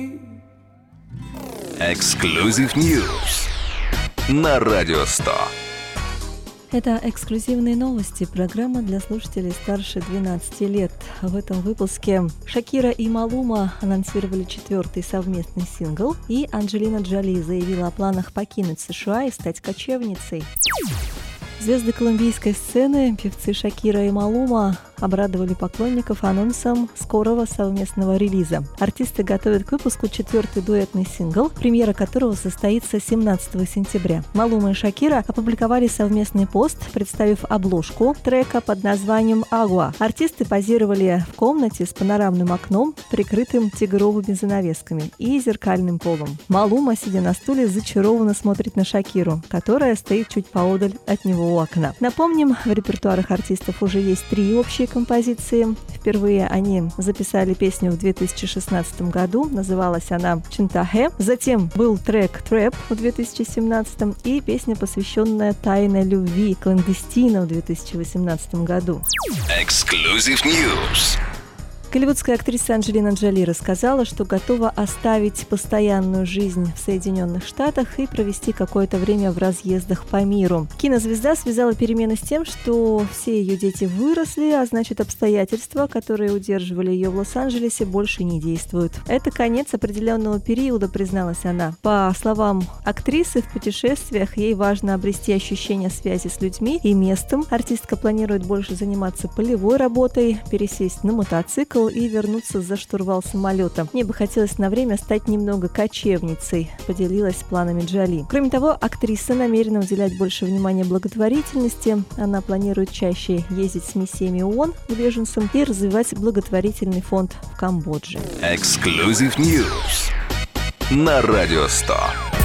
Exclusive News на Радио 100. Это эксклюзивные новости, программа для слушателей старше 12 лет. В этом выпуске Шакира и Малума анонсировали 4-й совместный сингл, и Анджелина Джоли заявила о планах покинуть США и стать кочевницей. Звезды колумбийской сцены, певцы Шакира и Малума, обрадовали поклонников анонсом скорого совместного релиза. Артисты готовят к выпуску 4-й дуэтный сингл, премьера которого состоится 17 сентября. Малума и Шакира опубликовали совместный пост, представив обложку трека под названием «Агуа». Артисты позировали в комнате с панорамным окном, прикрытым тигровыми занавесками и зеркальным полом. Малума, сидя на стуле, зачарованно смотрит на Шакиру, которая стоит чуть поодаль от него у окна. Напомним, в репертуарах артистов уже есть 3 общие композиции. Впервые они записали песню в 2016 году, называлась она «Чунтахе». Затем был трек «Трэп» в 2017 и песня, посвященная тайной любви «Кландестина» в 2018 году. Exclusive News. Голливудская актриса Анджелина Джоли рассказала, что готова оставить постоянную жизнь в Соединенных Штатах и провести какое-то время в разъездах по миру. Кинозвезда связала перемены с тем, что все ее дети выросли, а значит, обстоятельства, которые удерживали ее в Лос-Анджелесе, больше не действуют. Это конец определенного периода, призналась она. По словам актрисы, в путешествиях ей важно обрести ощущение связи с людьми и местом. Артистка планирует больше заниматься полевой работой, пересесть на мотоцикл и вернуться за штурвал самолета. Мне бы хотелось на время стать немного кочевницей, поделилась планами Джоли. Кроме того, актриса намерена уделять больше внимания благотворительности. Она планирует чаще ездить с миссиями ООН к беженцам и развивать благотворительный фонд в Камбодже. Exclusive News на Радио 100.